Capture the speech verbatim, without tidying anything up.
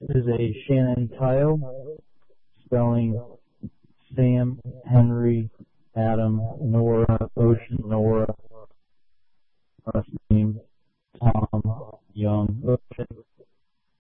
is a Shannon Kyle, spelling Sam, Henry, Adam, Nora, Ocean, Nora, last name, Tom, Young, Ocean,